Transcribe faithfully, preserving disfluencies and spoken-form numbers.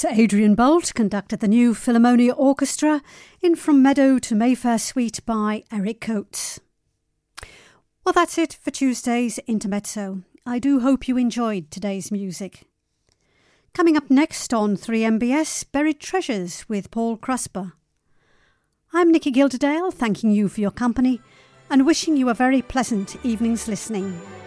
Sir Adrian Boult conducted the New Philharmonia Orchestra in From Meadow to Mayfair Suite by Eric Coates. Well, that's it for Tuesday's Intermezzo. I do hope you enjoyed today's music. Coming up next on three M B S, Buried Treasures with Paul Crusper. I'm Nikki Gilderdale, thanking you for your company and wishing you a very pleasant evening's listening.